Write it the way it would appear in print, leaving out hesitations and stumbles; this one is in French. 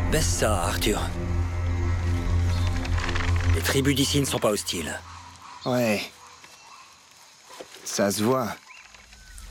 Baisse ça, Arthur. Les tribus d'ici ne sont pas hostiles. Ouais. Ça se voit.